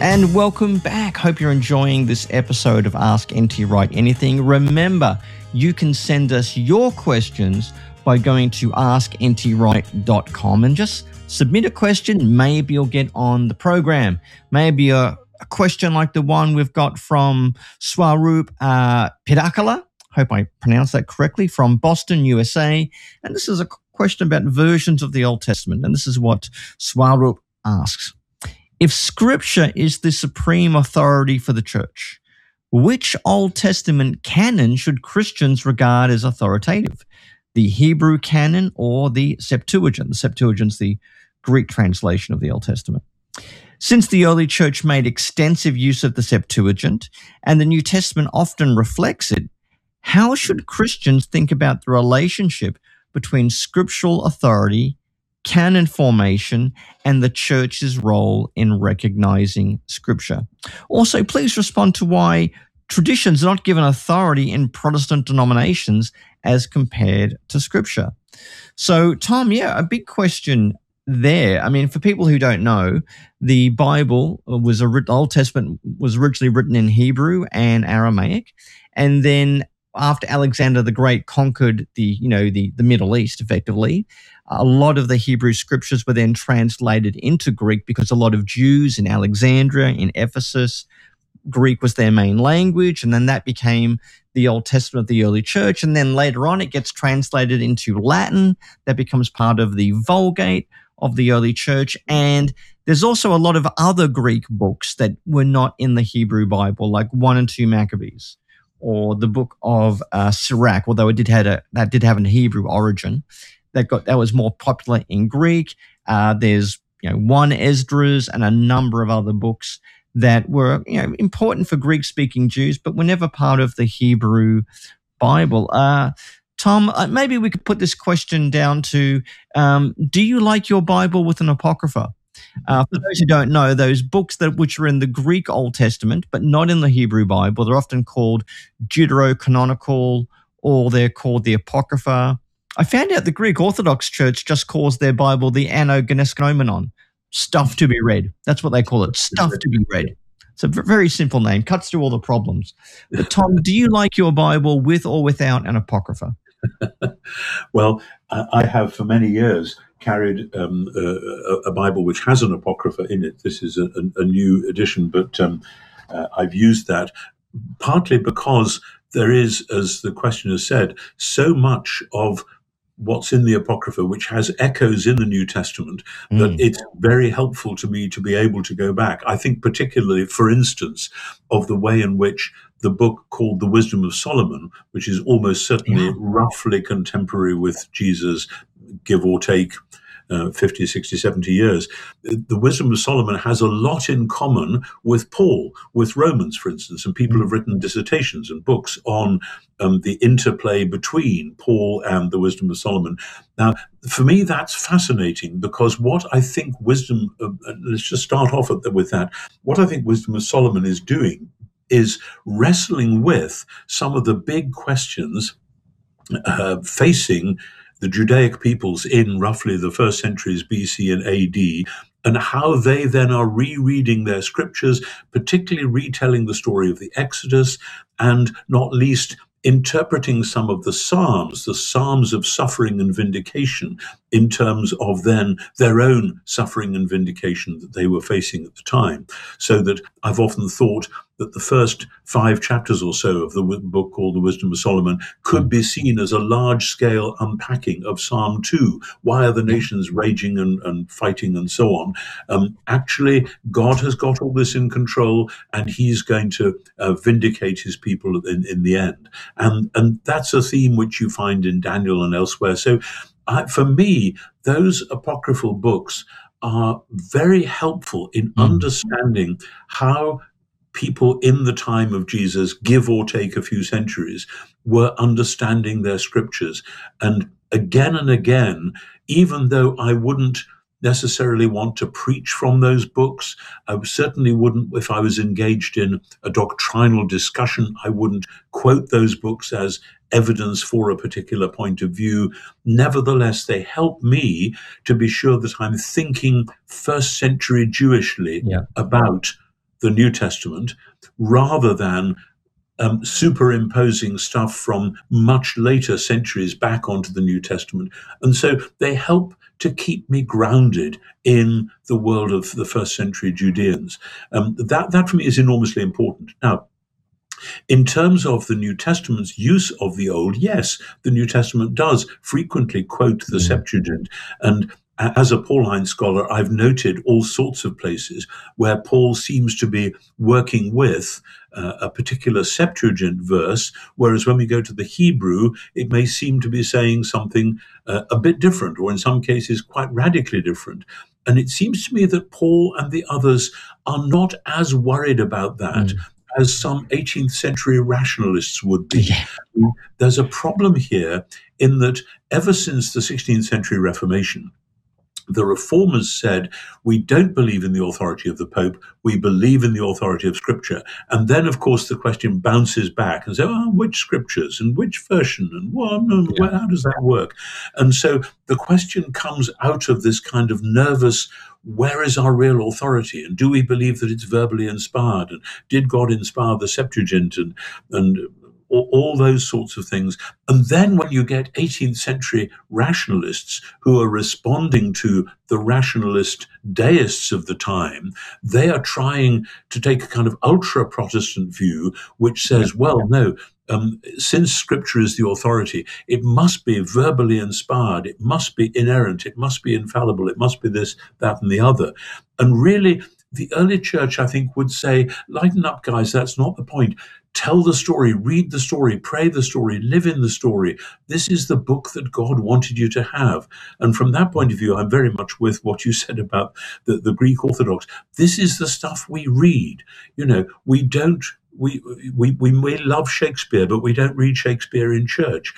And welcome back. Hope you're enjoying this episode of Ask NT Wright Anything. Remember, you can send us your questions by going to asktwright.com and just submit a question. Maybe you'll get on the program. Maybe a question like the one we've got from Swaroop Pidakala. Hope I pronounced that correctly, from Boston, USA. And this is a question about versions of the Old Testament. And this is what Swaroop asks. If Scripture is the supreme authority for the church, which Old Testament canon should Christians regard as authoritative? The Hebrew canon or the Septuagint? The Septuagint's the Greek translation of the Old Testament. Since the early church made extensive use of the Septuagint, and the New Testament often reflects it, how should Christians think about the relationship between scriptural authority, canon formation, and the church's role in recognizing Scripture? Also, please respond to why traditions are not given authority in Protestant denominations as compared to Scripture. So, Tom, a big question there. I mean, for people who don't know, the Bible Old Testament was originally written in Hebrew and Aramaic, and then after Alexander the Great conquered the Middle East, effectively, a lot of the Hebrew scriptures were then translated into Greek because a lot of Jews in Alexandria, in Ephesus, Greek was their main language, and then that became the Old Testament of the early church. And then later on, it gets translated into Latin. That becomes part of the Vulgate of the early church. And there's also a lot of other Greek books that were not in the Hebrew Bible, like 1 and 2 Maccabees, or the book of Sirach, although that did have a Hebrew origin. That was more popular in Greek. There's 1 Esdras and a number of other books that were important for Greek-speaking Jews, but were never part of the Hebrew Bible. Tom, maybe we could put this question down to: do you like your Bible with an apocrypha? For those who don't know, those books which are in the Greek Old Testament but not in the Hebrew Bible, they're often called deuterocanonical, or they're called the Apocrypha. I found out the Greek Orthodox Church just calls their Bible the Annogeneskomenon, stuff to be read. That's what they call it, stuff to be read. It's a very simple name, cuts through all the problems. But Tom, do you like your Bible with or without an Apocrypha? Well, I have for many years carried a Bible which has an Apocrypha in it. This is a new edition, but I've used that partly because there is, as the questioner said, so much of what's in the Apocrypha which has echoes in the New Testament that it's very helpful to me to be able to go back. I think particularly, for instance, of the way in which the book called The Wisdom of Solomon, which is almost certainly roughly contemporary with Jesus, give or take 50, 60, 70 years. The Wisdom of Solomon has a lot in common with Paul, with Romans, for instance, and people have written dissertations and books on the interplay between Paul and the Wisdom of Solomon. Now, for me, that's fascinating, because what I think let's just start off with that. What I think Wisdom of Solomon is doing is wrestling with some of the big questions facing the Judaic peoples in roughly the first centuries BC and AD, and how they then are rereading their scriptures, particularly retelling the story of the Exodus, and not least interpreting some of the Psalms of suffering and vindication, in terms of then their own suffering and vindication that they were facing at the time. So that I've often thought that the first 5 chapters or so of the book called The Wisdom of Solomon could be seen as a large-scale unpacking of Psalm 2. Why are the nations raging and fighting and so on? Actually, God has got all this in control, and he's going to vindicate his people in the end. And that's a theme which you find in Daniel and elsewhere. So for me, those apocryphal books are very helpful in understanding how people in the time of Jesus, give or take a few centuries, were understanding their scriptures. And again, even though I wouldn't necessarily want to preach from those books, I certainly wouldn't, if I was engaged in a doctrinal discussion, I wouldn't quote those books as evidence for a particular point of view. Nevertheless, they help me to be sure that I'm thinking first century Jewishly about the New Testament rather than superimposing stuff from much later centuries back onto the New Testament. And so they help to keep me grounded in the world of the first century Judeans. That for me is enormously important. Now, in terms of the New Testament's use of the Old, yes, the New Testament does frequently quote the Septuagint. And as a Pauline scholar, I've noted all sorts of places where Paul seems to be working with a particular Septuagint verse, whereas when we go to the Hebrew, it may seem to be saying something a bit different, or in some cases quite radically different. And it seems to me that Paul and the others are not as worried about that as some 18th century rationalists would be. Yeah. There's a problem here in that ever since the 16th century Reformation, the reformers said, we don't believe in the authority of the Pope, we believe in the authority of Scripture. And then, of course, the question bounces back and says, which Scriptures and which version and how does that work? And so the question comes out of this kind of nervous, where is our real authority? And do we believe that it's verbally inspired? And did God inspire the Septuagint and all those sorts of things? And then when you get 18th century rationalists who are responding to the rationalist deists of the time, they are trying to take a kind of ultra-Protestant view, which says, well, no, since Scripture is the authority, it must be verbally inspired, it must be inerrant, it must be infallible, it must be this, that, and the other. And really, the early church, I think, would say, lighten up, guys, that's not the point. Tell the story, read the story, pray the story, live in the story. This is the book that God wanted you to have. And from that point of view, I'm very much with what you said about the Greek Orthodox. This is the stuff we read. You know, we may love Shakespeare, but we don't read Shakespeare in church.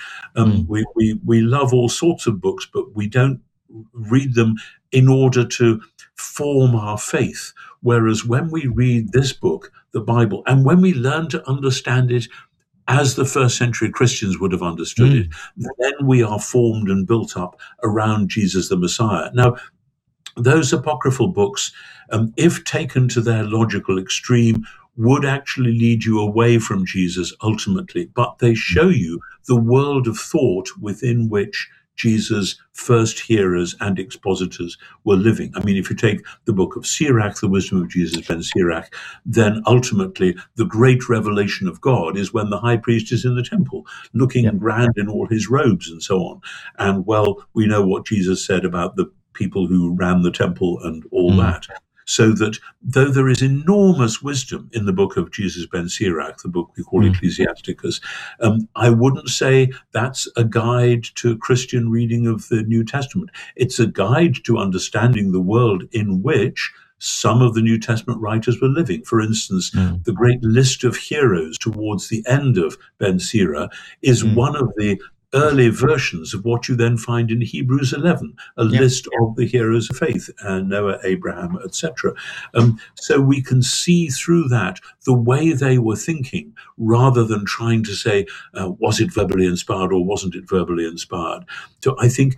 We love all sorts of books, but we don't read them in order to form our faith. Whereas when we read this book, the Bible, and when we learn to understand it as the first century Christians would have understood it, then we are formed and built up around Jesus the Messiah. Now, those apocryphal books, if taken to their logical extreme, would actually lead you away from Jesus ultimately, but they show you the world of thought within which Jesus' first hearers and expositors were living. I mean, if you take the book of Sirach, The Wisdom of Jesus ben Sirach, then ultimately the great revelation of God is when the high priest is in the temple, looking grand in all his robes and so on. And, well, we know what Jesus said about the people who ran the temple and all that. So that though there is enormous wisdom in the book of Jesus ben Sirach, the book we call Ecclesiasticus, I wouldn't say that's a guide to Christian reading of the New Testament. It's a guide to understanding the world in which some of the New Testament writers were living. For instance, the great list of heroes towards the end of Ben Sira is one of the early versions of what you then find in Hebrews 11, a list of the heroes of faith, Noah, Abraham, etc. So we can see through that the way they were thinking, rather than trying to say, was it verbally inspired or wasn't it verbally inspired? So I think,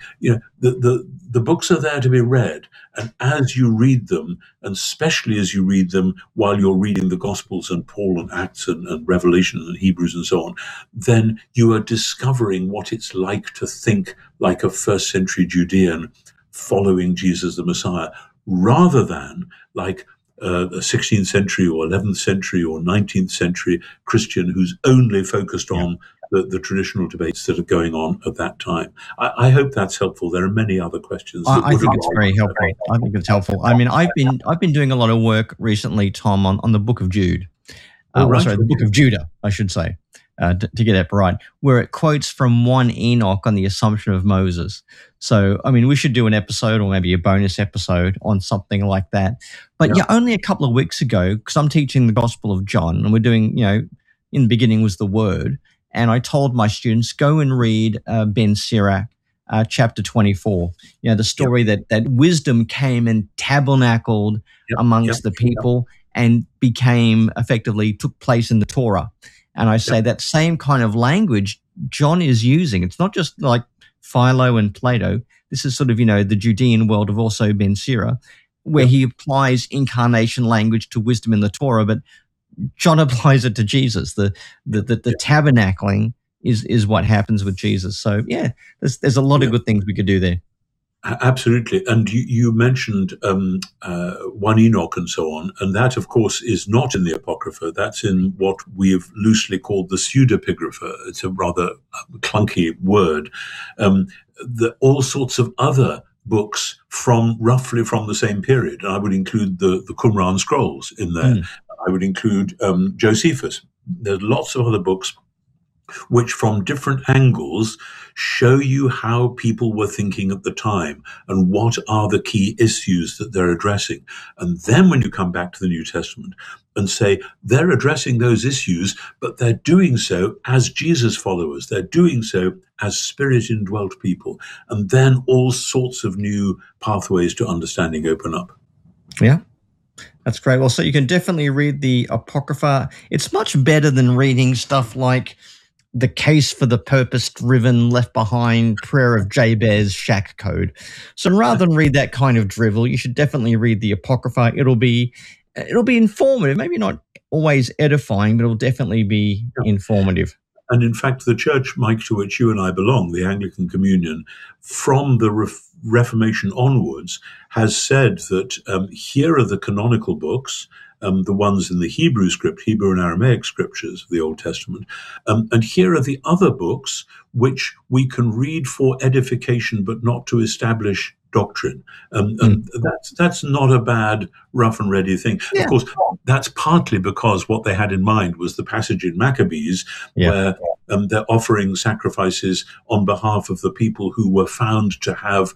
the books are there to be read, and as you read them, and especially as you read them while you're reading the Gospels and Paul and Acts and Revelation and Hebrews and so on, then you are discovering what it's like to think like a first century Judean following Jesus the Messiah, rather than like a 16th century or 11th century or 19th century Christian who's only focused on the traditional debates that are going on at that time. I hope that's helpful. There are many other questions. I think it's very helpful. I think it's helpful. I mean, I've been doing a lot of work recently, Tom, on the book of Jude. The book of Judah, I should say, to get it right, where it quotes from 1 Enoch on the Assumption of Moses. So, I mean, we should do an episode or maybe a bonus episode on something like that. But only a couple of weeks ago, because I'm teaching the Gospel of John, and we're doing, in the beginning was the Word, and I told my students, go and read Ben Sirach, chapter 24. The story that wisdom came and tabernacled amongst the people and took place in the Torah. And I say that same kind of language John is using. It's not just like Philo and Plato. This is sort of, the Judean world of also Ben Sira. where he applies incarnation language to wisdom in the Torah, but John applies it to Jesus. The tabernacling is what happens with Jesus. So yeah, there's a lot of good things we could do there. Absolutely. And you mentioned 1 Enoch and so on, and that, of course, is not in the Apocrypha. That's in what we have loosely called the pseudepigrapha. It's a rather clunky word. All sorts of other books roughly from the same period. And I would include the Qumran scrolls in there. I would include Josephus. There's lots of other books which from different angles show you how people were thinking at the time and what are the key issues that they're addressing. And then when you come back to the New Testament and say they're addressing those issues, but they're doing so as Jesus followers, they're doing so as spirit-indwelt people, and then all sorts of new pathways to understanding open up. Yeah. That's great. Well, so you can definitely read the Apocrypha. It's much better than reading stuff like The Case for the Purpose-Driven, Left Behind, Prayer of Jabez, Shack Code. So rather than read that kind of drivel, you should definitely read the Apocrypha. It'll be informative, maybe not always edifying, but it'll definitely be informative. And in fact, the church, Mike, to which you and I belong, the Anglican Communion, from the Reformation onwards, has said that here are the canonical books, the ones in the Hebrew script, Hebrew and Aramaic scriptures of the Old Testament. And here are the other books which we can read for edification, but not to establish doctrine. And that's not a bad rough and ready thing. Yeah. Of course, that's partly because what they had in mind was the passage in Maccabees where they're offering sacrifices on behalf of the people who were found to have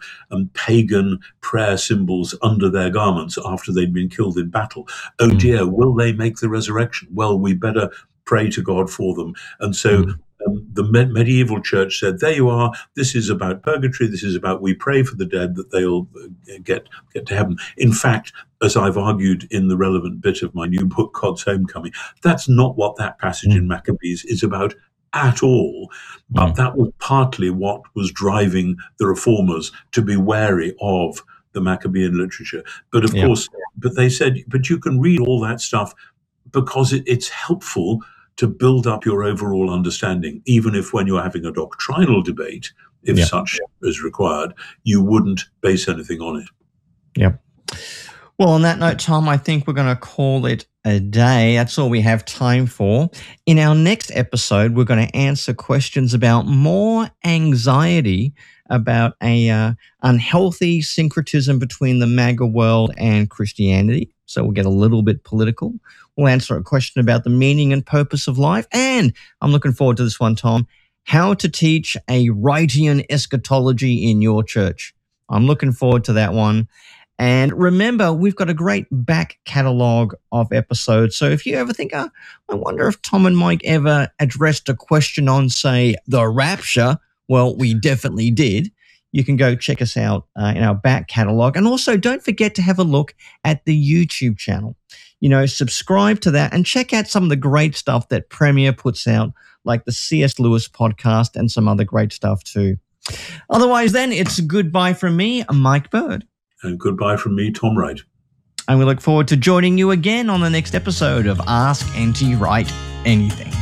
pagan prayer symbols under their garments after they'd been killed in battle. Oh dear, will they make the resurrection? Well, we better pray to God for them. And so the medieval church said, there you are, this is about purgatory, this is about we pray for the dead that they'll get to heaven. In fact, as I've argued in the relevant bit of my new book, God's Homecoming, that's not what that passage in Maccabees is about at all. But that was partly what was driving the reformers to be wary of the Maccabean literature. But of course, but they said, but you can read all that stuff because it's helpful to build up your overall understanding, even if when you're having a doctrinal debate, if such is required, you wouldn't base anything on it. Yep. Well, on that note, Tom, I think we're going to call it a day. That's all we have time for. In our next episode, we're going to answer questions about more anxiety about a unhealthy syncretism between the MAGA world and Christianity. So we'll get a little bit political. We'll answer a question about the meaning and purpose of life. And I'm looking forward to this one, Tom, how to teach a Wrightian eschatology in your church. I'm looking forward to that one. And remember, we've got a great back catalogue of episodes. So if you ever think, I wonder if Tom and Mike ever addressed a question on, say, the rapture, well, we definitely did. You can go check us out in our back catalogue. And also don't forget to have a look at the YouTube channel. You know, subscribe to that and check out some of the great stuff that Premier puts out, like the C.S. Lewis podcast and some other great stuff too. Otherwise, then, it's goodbye from me, Mike Bird. And goodbye from me, Tom Wright. And we look forward to joining you again on the next episode of Ask NT Wright Anything.